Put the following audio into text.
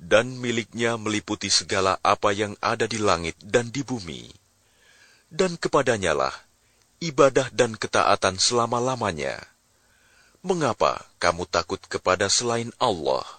dan miliknya meliputi segala apa yang ada di langit dan di bumi. Dan kepadanyalah ibadah dan ketaatan selama-lamanya. Mengapa kamu takut kepada selain Allah?